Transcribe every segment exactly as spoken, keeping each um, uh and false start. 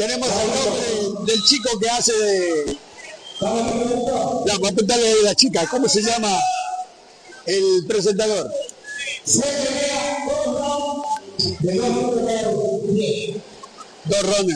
Tenemos el nombre del chico que hace de... La papita de la chica, ¿cómo se llama el presentador? Dos rondas.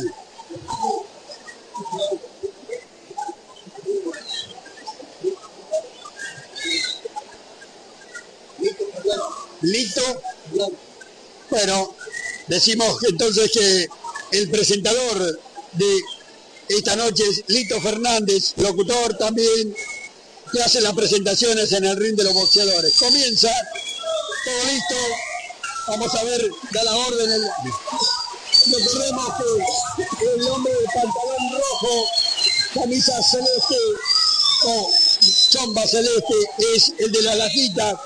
Lito. Bueno, decimos entonces que el presentador de esta noche es Lito Fernández, locutor también, que hace las presentaciones en el ring de los boxeadores. Comienza, todo listo, vamos a ver, da la orden. El... Recordemos que el hombre de pantalón rojo, camisa celeste o chomba celeste es el de la lajita.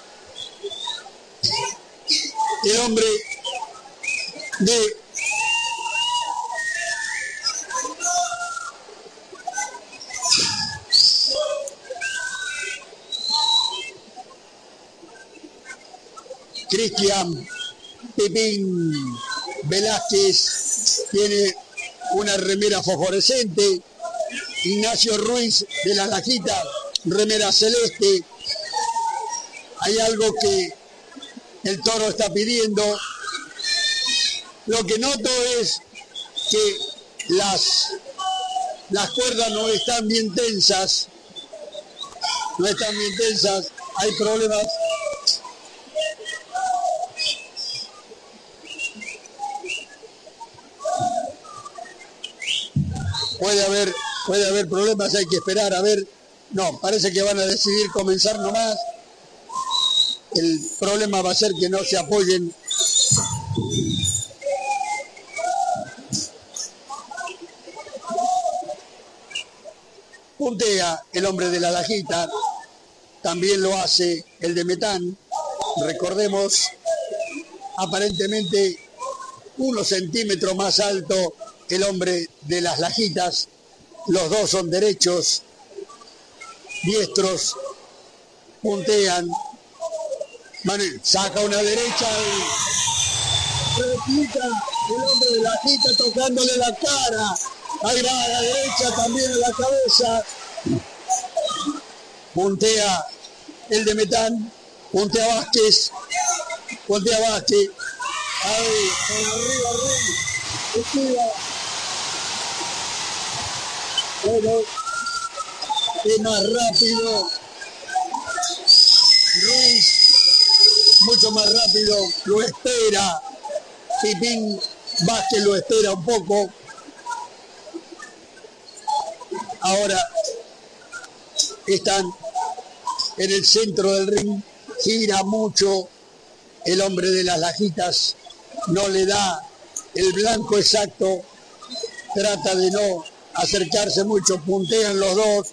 El hombre de Cristian Pepín Velázquez tiene una remera fosforescente. Ignacio Ruiz de la Lajita, remera celeste. Hay algo que el toro está pidiendo. Lo que noto es que las, las cuerdas no están bien tensas. No están bien tensas. Hay problemas. Puede haber, puede haber problemas, hay que esperar a ver. No, parece que van a decidir comenzar nomás. El problema va a ser que no se apoyen. Puntea el hombre de la lajita, también lo hace el de Metán. Recordemos, aparentemente unos centímetros más alto el hombre de las lajitas. Los dos son derechos, diestros, puntean. Manuel saca una derecha y replica el hombre de la lajita tocándole la cara. Ahí va a la derecha, también a la cabeza. Puntea el de Metán, puntea Vázquez, puntea Vázquez. Ahí, con arriba, arriba, esquiva. Bueno, es más rápido. Ruiz, mucho más rápido, lo espera. Pipín Vázquez lo espera un poco. Ahora están en el centro del ring, gira mucho el hombre de las lajitas, no le da el blanco exacto, trata de no acercarse mucho, puntean los dos,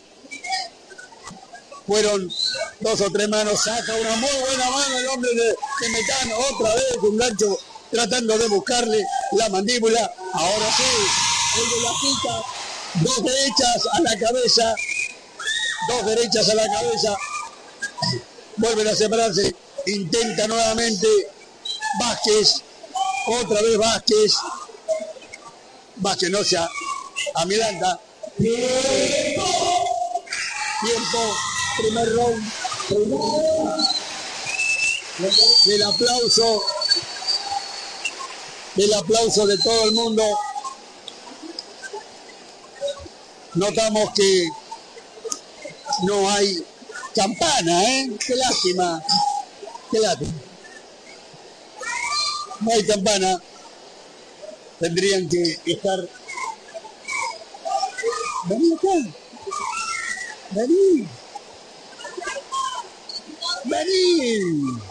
fueron dos o tres manos, saca una muy buena mano el hombre de, de Metán, otra vez un gancho tratando de buscarle la mandíbula. Ahora sí, el de la quita, dos derechas a la cabeza, dos derechas a la cabeza, vuelven a separarse, intenta nuevamente Vázquez, otra vez Vázquez, Vázquez no se amilanta. Tiempo, primer round, del aplauso, del aplauso de todo el mundo. Notamos que no hay campana, ¿eh? Qué lástima, qué lástima. No hay campana. Tendrían que estar... Vení acá. Vení. Vení.